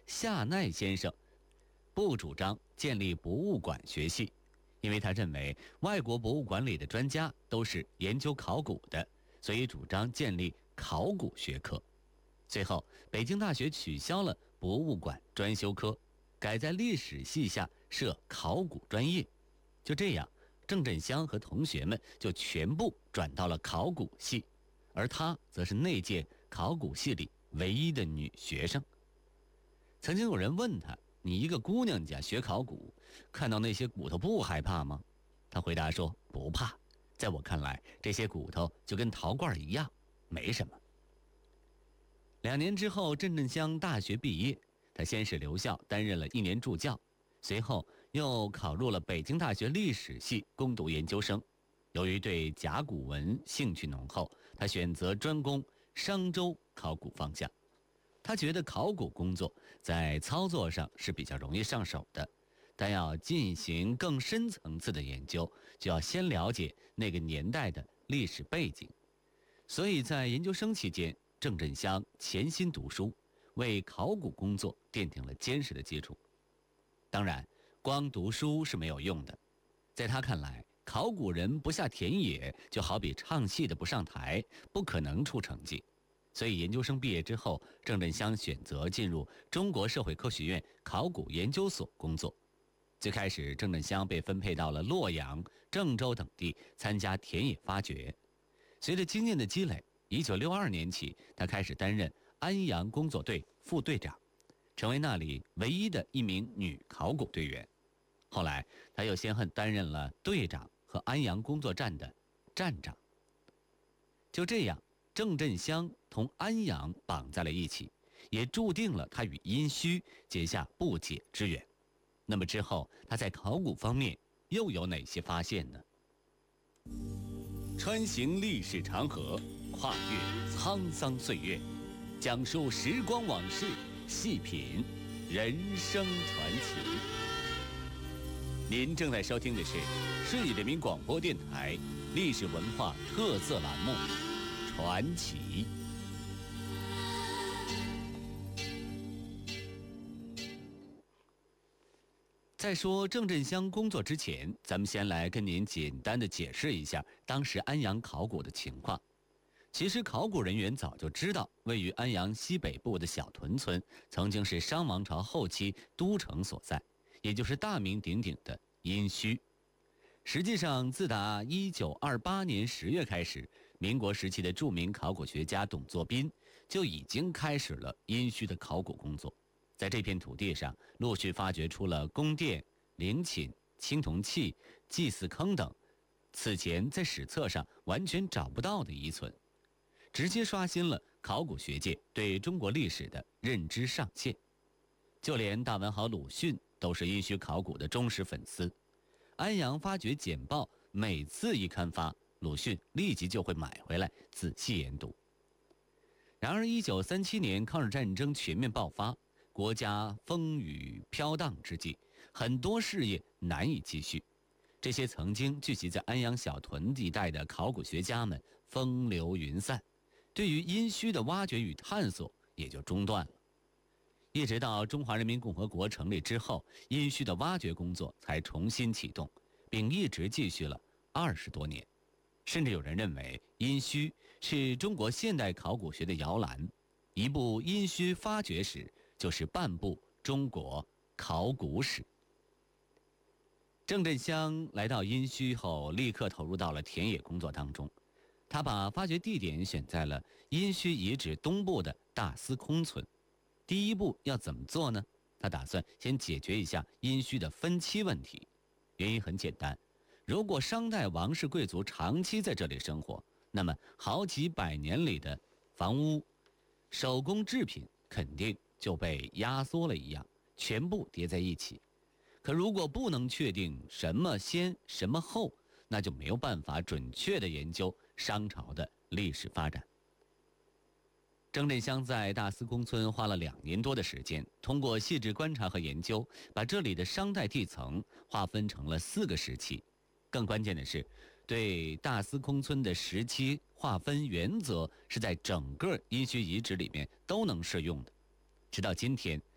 夏奈先生不主张建立博物馆学系，因为他认为外国博物馆里的专家都是研究考古的，所以主张建立考古学科。最后，北京大学取消了博物馆专修科，改在历史系下设考古专业。就这样，郑振香和同学们就全部转到了考古系，而她则是那届考古系里唯一的女学生。曾经有人问她：“你一个姑娘家学考古，看到那些骨头不害怕吗？”她回答说：“不怕，在我看来，这些骨头就跟陶罐一样，没什么。”2年之后，郑振香大学毕业，她先是留校担任了1年助教，随后又考入了北京大学历史系攻读研究生。由于对甲骨文兴趣浓厚，她选择专攻商周考古方向。她觉得考古工作在操作上是比较容易上手的，但要进行更深层次的研究，就要先了解那个年代的历史背景。所以在研究生期间，郑振香潜心读书，为考古工作奠定了坚实的基础。当然，光读书是没有用的。在他看来，考古人不下田野，就好比唱戏的不上台，不可能出成绩。所以研究生毕业之后，郑振香选择进入中国社会科学院考古研究所工作。最开始，郑振香被分配到了洛阳、郑州等地参加田野发掘。随着经验的积累，1962年起，他开始担任安阳工作队副队长，成为那里唯一的一名女考古队员。后来，他又先后担任了队长和安阳工作站的站长。就这样，郑振香同安阳绑在了一起，也注定了他与殷墟结下不解之缘。那么之后，他在考古方面又有哪些发现呢？穿行历史长河，跨越沧桑岁月，讲述时光往事，细品人生传奇。您正在收听的是顺义人民广播电台历史文化特色栏目《传奇》。在说郑振香工作之前，咱们先来跟您简单的解释一下当时安阳考古的情况。其实考古人员早就知道，位于安阳西北部的小屯村曾经是商王朝后期都城所在，也就是大名鼎鼎的殷墟。实际上，自打1928年10月开始，民国时期的著名考古学家董作宾就已经开始了殷墟的考古工作。在这片土地上，陆续发掘出了宫殿、陵寝、青铜器、祭祀坑等此前在史册上完全找不到的遗存，直接刷新了考古学界对中国历史的认知上限。就连大文豪鲁迅都是殷墟考古的忠实粉丝。安阳发掘简报每次一刊发，鲁迅立即就会买回来仔细研读。然而1937年抗日战争全面爆发，国家风雨飘荡之际，很多事业难以继续。这些曾经聚集在安阳小屯地带的考古学家们风流云散，对于殷墟的挖掘与探索也就中断了。一直到中华人民共和国成立之后，殷墟的挖掘工作才重新启动，并一直继续了20多年。甚至有人认为，殷墟是中国现代考古学的摇篮，一部殷墟发掘史就是半部中国考古史。郑振香来到殷墟后，立刻投入到了田野工作当中。他把发掘地点选在了殷墟遗址东部的大司空村。第一步要怎么做呢？他打算先解决一下殷墟的分期问题。原因很简单，如果商代王室贵族长期在这里生活，那么好几百年里的房屋、手工制品肯定就被压缩了一样，全部叠在一起。可如果不能确定什么先什么后，那就没有办法准确地研究商朝的历史发展。郑振香在大司空村花了2年多的时间，通过细致观察和研究，把这里的商代地层划分成了4个时期。更关键的是，对大司空村的时期划分原则是在整个殷墟遗址里面都能适用的。直到今天，